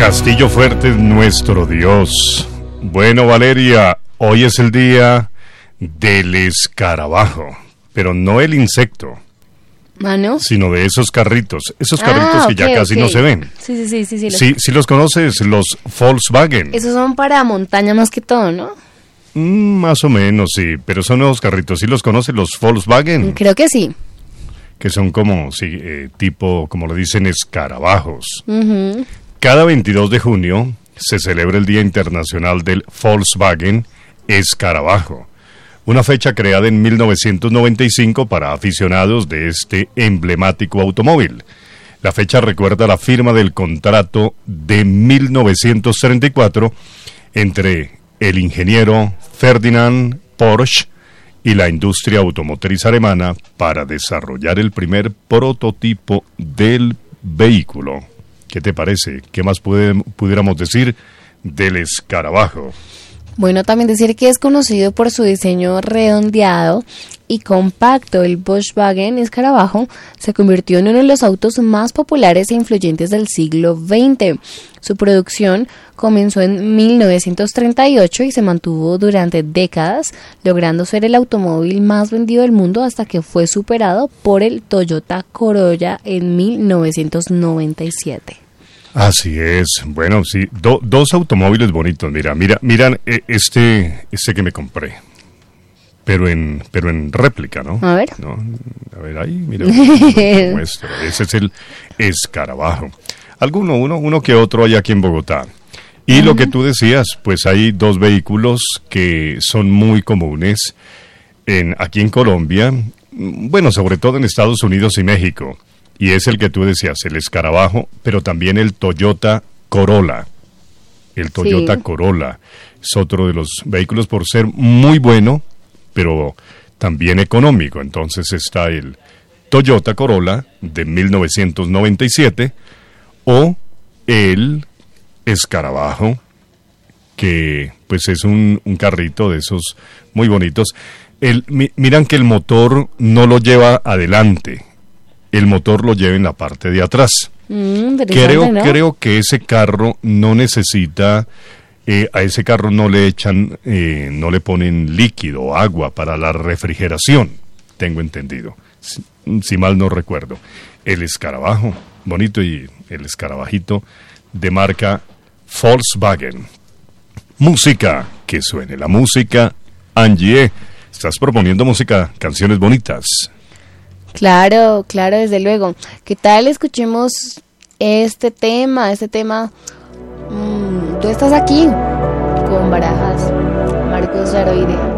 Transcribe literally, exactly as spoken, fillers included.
Castillo Fuerte es nuestro Dios. Bueno, Valeria, hoy es el día del escarabajo, pero no el insecto. ¿Mano? Sino de esos carritos, esos Ah, carritos que ok, ya casi ok. no se ven. Sí, sí, sí, sí. Sí, los, Sí, sí los conoces, los Volkswagen. Esos son para montaña más que todo, ¿no? Mm, más o menos, sí, pero son nuevos carritos. ¿Sí los conoces, los Volkswagen? Creo que sí. Que son como, sí, eh, tipo, como le dicen, escarabajos. Ujú. Cada veintidós de junio se celebra el Día Internacional del Volkswagen Escarabajo, una fecha creada en mil novecientos noventa y cinco para aficionados de este emblemático automóvil. La fecha recuerda la firma del contrato de mil novecientos treinta y cuatro entre el ingeniero Ferdinand Porsche y la industria automotriz alemana para desarrollar el primer prototipo del vehículo. ¿Qué te parece? ¿Qué más puede- pudiéramos decir del escarabajo? Bueno, también decir que es conocido por su diseño redondeado y compacto. El Volkswagen Escarabajo se convirtió en uno de los autos más populares e influyentes del siglo veinte. Su producción comenzó en mil novecientos treinta y ocho y se mantuvo durante décadas, logrando ser el automóvil más vendido del mundo hasta que fue superado por el Toyota Corolla en mil novecientos noventa y siete. Así es. Bueno, sí, do- dos automóviles bonitos. Mira, mira, miran eh, este, este que me compré, pero en, pero en réplica, ¿no? A ver. No, a ver ahí, mira, te muestro. Ese es el escarabajo. Alguno, uno, uno que otro hay aquí en Bogotá. Y lo que tú decías, pues hay dos vehículos que son muy comunes en aquí en Colombia, mm, bueno, sobre todo en Estados Unidos y México. Y es el que tú decías, el escarabajo, pero también el Toyota Corolla. El Toyota Sí. Corolla es otro de los vehículos por ser muy bueno, pero también económico. Entonces está el Toyota Corolla de mil novecientos noventa y siete o el escarabajo, que pues es un, un carrito de esos muy bonitos. El, mi- miran que el motor no lo lleva adelante. El motor lo lleva en la parte de atrás. Mm, interesante, Creo, ¿no? creo que ese carro no necesita, eh, a ese carro no le echan, eh, no le ponen líquido, agua para la refrigeración, tengo entendido, si, si mal no recuerdo. El escarabajo, bonito, y el escarabajito de marca Volkswagen. Música, que suene la música. Angie, estás proponiendo música, canciones bonitas. Claro, claro, desde luego. ¿Qué tal escuchemos este tema, este tema? mm, Tú estás aquí con Barajas, Marcos Yaroide.